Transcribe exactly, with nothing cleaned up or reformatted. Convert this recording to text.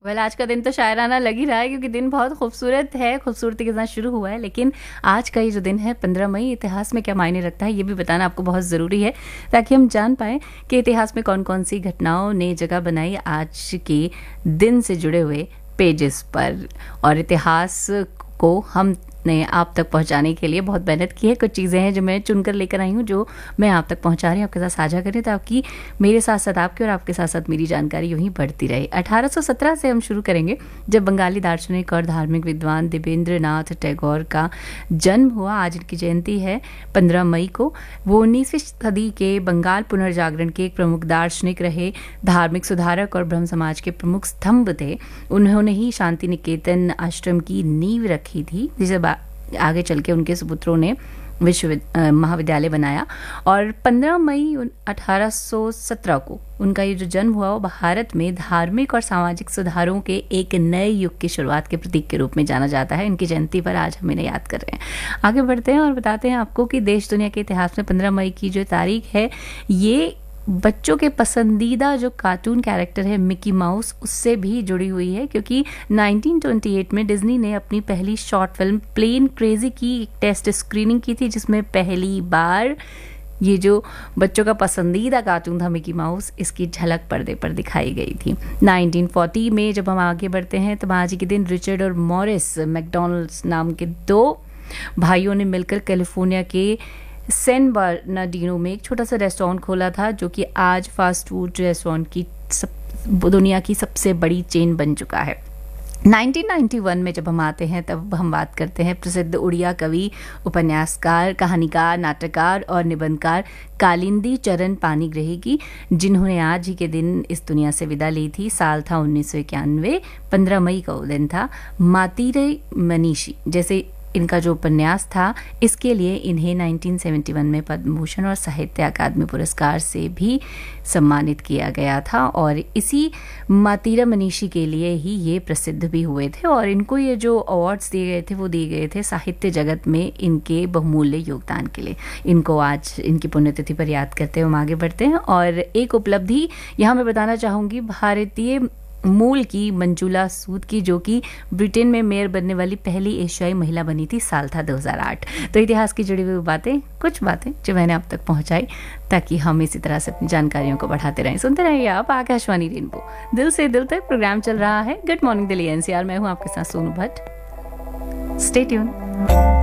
Well आज का दिन तो शायराना लग ही रहा है क्योंकि दिन बहुत खूबसूरत है, खूबसूरती के साथ शुरू हुआ है। लेकिन आज का ये जो दिन है पंद्रह मई, इतिहास में क्या मायने रखता है ये भी बताना आपको बहुत ज़रूरी है, ताकि हम जान पाएँ कि इतिहास में कौन कौन सी घटनाओं ने जगह बनाई आज के दिन से जुड़े हुए पेजेस पर। और इतिहास को हम ने आप तक पहुंचाने के लिए बहुत मेहनत की है। कुछ चीज़ें हैं जो मैं चुनकर लेकर आई हूँ, जो मैं आप तक पहुंचा रही हूँ, आपके साथ साझा करें ताकि मेरे साथ साथ आपकी और आपके साथ साथ मेरी जानकारी यूं ही बढ़ती रहे। अठारह सौ सत्रह से हम शुरू करेंगे, जब बंगाली दार्शनिक और धार्मिक विद्वान देवेंद्र नाथ टैगोर का जन्म हुआ। आज इनकी जयंती है पंद्रह मई को। वो उन्नीसवीं सदी के बंगाल पुनर्जागरण के एक प्रमुख दार्शनिक रहे, धार्मिक सुधारक और ब्रह्म समाज के प्रमुख स्तंभ थे। उन्होंने ही शांति निकेतन आश्रम की नींव रखी थी, जिसे आगे चल के उनके सुपुत्रों ने विश्व महाविद्यालय बनाया। और पंद्रह मई अठारह सौ सत्रह को उनका ये जो जन्म हुआ वो भारत में धार्मिक और सामाजिक सुधारों के एक नए युग की शुरुआत के प्रतीक के रूप में जाना जाता है। इनकी जयंती पर आज हम इन्हें याद कर रहे हैं। आगे बढ़ते हैं और बताते हैं आपको कि देश दुनिया के इतिहास में पंद्रह मई की जो तारीख है, ये बच्चों के पसंदीदा जो कार्टून कैरेक्टर है मिकी माउस, उससे भी जुड़ी हुई है, क्योंकि उन्नीस सौ अट्ठाईस में डिज्नी ने अपनी पहली शॉर्ट फिल्म प्लेन क्रेजी की एक टेस्ट स्क्रीनिंग की थी, जिसमें पहली बार ये जो बच्चों का पसंदीदा कार्टून था मिकी माउस, इसकी झलक पर्दे पर दिखाई गई थी। उन्नीस सौ चालीस में जब हम आगे बढ़ते हैं तब आज के दिन रिचर्ड और मॉरिस मैकडोनल्ड्स नाम के दो भाइयों ने मिलकर कैलिफोर्निया के सैन बर्नार्डिनो में एक छोटा सा रेस्टोरेंट खोला था, जो कि आज फास्ट फूड रेस्टोरेंट की सब दुनिया की सबसे बड़ी चेन बन चुका है। उन्नीस सौ इक्यानवे में जब हम आते हैं तब हम बात करते हैं प्रसिद्ध उड़िया कवि, उपन्यासकार, कहानीकार, नाटककार और निबंधकार कालिंदी चरण पाणिग्राही की, जिन्होंने आज ही के दिन इस दुनिया से विदा ली थी। साल था उन्नीस सौ इक्यानवे, पंद्रह मई का वो दिन था। मातीरे मनीषी जैसे इनका जो उपन्यास था, इसके लिए इन्हें उन्नीस सौ इकहत्तर में पद्म भूषण और साहित्य अकादमी पुरस्कार से भी सम्मानित किया गया था। और इसी मातीरा मनीषी के लिए ही ये प्रसिद्ध भी हुए थे, और इनको ये जो अवार्ड्स दिए गए थे वो दिए गए थे साहित्य जगत में इनके बहुमूल्य योगदान के लिए। इनको आज इनकी पुण्यतिथि पर याद करते हुए हम आगे बढ़ते हैं। और एक उपलब्धि यहाँ मैं बताना चाहूँगी भारतीय मूल की मंजुला सूद की, जो कि ब्रिटेन में मेयर बनने वाली पहली एशियाई महिला बनी थी। साल था दो हज़ार आठ। तो इतिहास की जुड़ी हुई बातें, कुछ बातें जो मैंने आप तक पहुंचाई, ताकि हम इसी तरह से अपनी जानकारियों को बढ़ाते रहें। सुनते रहिए आप आकाशवाणी रेनबो, दिल से दिल तक प्रोग्राम चल रहा है। गुड मॉर्निंग दिल्ली एनसीआर, मैं हूं आपके साथ सोनू भट्ट। Stay tune.